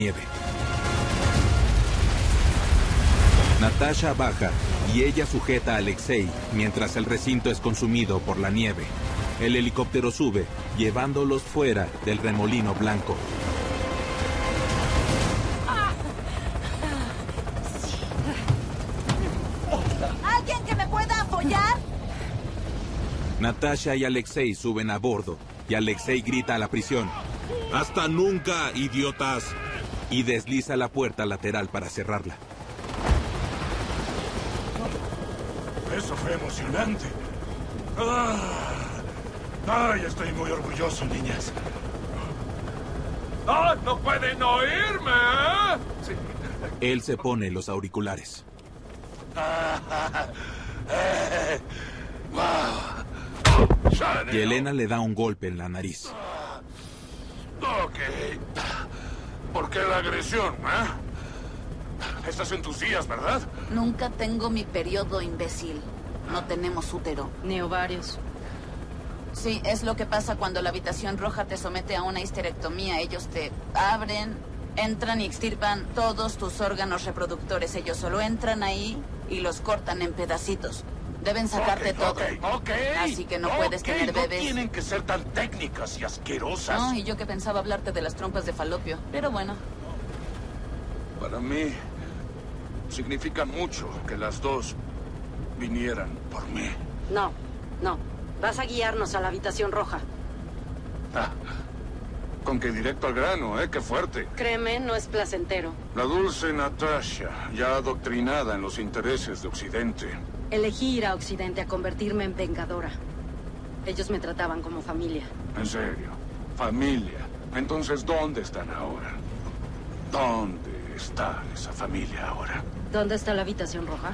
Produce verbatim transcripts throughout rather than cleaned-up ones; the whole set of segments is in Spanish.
nieve. Natasha baja y ella sujeta a Alexei mientras el recinto es consumido por la nieve. El helicóptero sube, llevándolos fuera del remolino blanco. ¿Alguien que me pueda apoyar? Natasha y Alexei suben a bordo y Alexei grita a la prisión: ¡Hasta nunca, idiotas! Y desliza la puerta lateral para cerrarla. Eso fue emocionante. Ah, ¡Ay, estoy muy orgulloso, niñas! ¡Ah, no pueden oírme! Sí. Él se pone los auriculares. Y Elena le da un golpe en la nariz. Ok. ¿Por qué la agresión, eh? Estás en tus días, ¿verdad? Nunca tengo mi periodo, imbécil. No tenemos útero. Ni ovarios. Sí, es lo que pasa cuando la habitación roja te somete a una histerectomía. Ellos te abren, entran y extirpan todos tus órganos reproductores. Ellos solo entran ahí y los cortan en pedacitos. Deben sacarte Ok, todo. ok, ok. Así que no puedes Ok, tener bebés. No tienen que ser tan técnicas y asquerosas. No, y yo que pensaba hablarte de las trompas de falopio. Pero bueno. Para mí, significa mucho que las dos vinieran por mí. No, no. Vas a guiarnos a la habitación roja. Ah, con que directo al grano, ¿eh? ¡Qué fuerte! Créeme, no es placentero. La dulce Natasha, ya adoctrinada en los intereses de Occidente. Elegí ir a Occidente a convertirme en vengadora. Ellos me trataban como familia. En serio, familia. Entonces, ¿dónde están ahora? ¿Dónde está esa familia ahora? ¿Dónde está la habitación roja?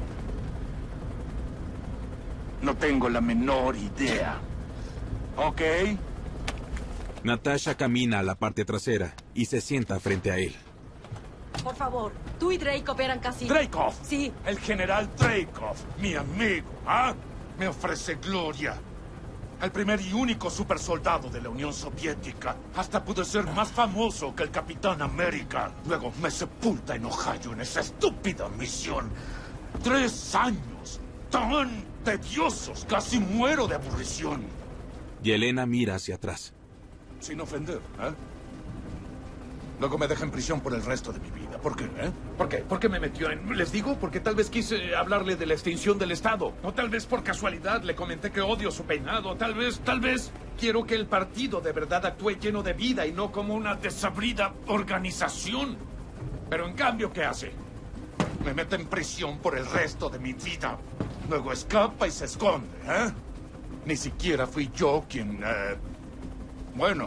No tengo la menor idea. ¿Ok? Natasha camina a la parte trasera y se sienta frente a él. Por favor, tú y Dreykov eran casi... ¡Dreykov! Sí. El general Dreykov, mi amigo, ¿ah? Me ofrece gloria. El primer y único supersoldado de la Unión Soviética. Hasta pude ser más famoso que el Capitán América. Luego me sepulta en Ohio en esa estúpida misión. Tres años tan tediosos. Casi muero de aburrición. Y Elena mira hacia atrás. Sin ofender, ¿eh? Luego me deja en prisión por el resto de mi vida. ¿Por qué, eh? ¿Por qué? ¿Por qué me metió en...? Les digo, porque tal vez quise hablarle de la extinción del Estado. O tal vez por casualidad le comenté que odio su peinado. Tal vez, tal vez quiero que el partido de verdad actúe lleno de vida y no como una desabrida organización. Pero en cambio, ¿qué hace? Me mete en prisión por el resto de mi vida. Luego escapa y se esconde, ¿eh? Ni siquiera fui yo quien... Eh... Bueno...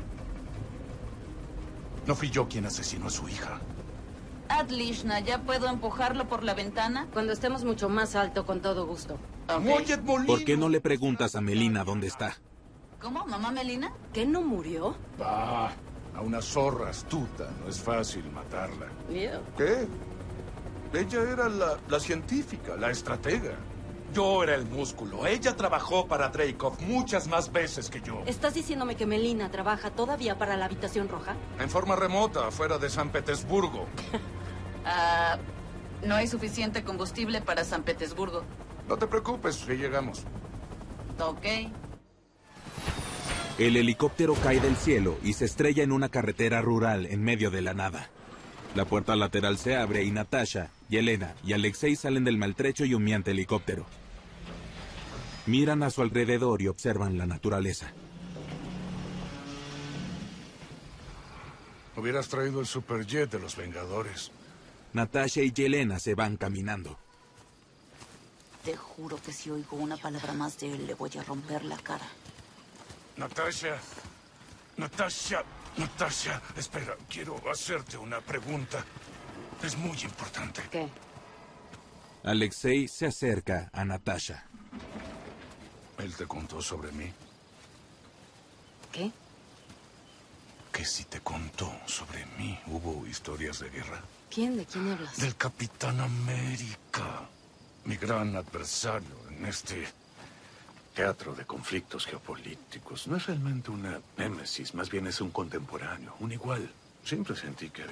No fui yo quien asesinó a su hija. Adlishna, ¿ya puedo empujarlo por la ventana? Cuando estemos mucho más alto, con todo gusto. Oye, Molino. ¿Por qué no le preguntas a Melina dónde está? ¿Cómo? ¿Mamá Melina? ¿Qué, no murió? Va, a una zorra astuta no es fácil matarla. Miedo. ¿Qué? Ella era la, la científica, la estratega. Yo era el músculo. Ella trabajó para Dreykov muchas más veces que yo. ¿Estás diciéndome que Melina trabaja todavía para la habitación roja? En forma remota, fuera de San Petersburgo. Ah, no hay suficiente combustible para San Petersburgo. No te preocupes, si llegamos. Ok. El helicóptero cae del cielo y se estrella en una carretera rural en medio de la nada. La puerta lateral se abre y Natasha, y Elena y Alexei salen del maltrecho y humeante helicóptero. Miran a su alrededor y observan la naturaleza. Hubieras traído el superjet de los Vengadores. Natasha y Yelena se van caminando. Te juro que si oigo una palabra más de él, le voy a romper la cara. Natasha, Natasha, Natasha, espera, quiero hacerte una pregunta. Es muy importante. ¿Qué? Alexei se acerca a Natasha. ¿Él te contó sobre mí? ¿Qué? Que si te contó sobre mí, hubo historias de guerra. ¿Quién? ¿De quién hablas? Del Capitán América, mi gran adversario en este teatro de conflictos geopolíticos. No es realmente una némesis, más bien es un contemporáneo, un igual. Siempre sentí que